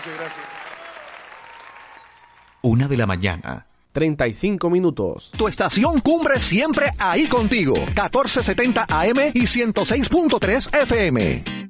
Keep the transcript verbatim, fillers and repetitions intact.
Muchas gracias. Una de la mañana. treinta y cinco minutos. Tu estación Cumbre siempre ahí contigo. catorce setenta A M y ciento seis punto tres F M.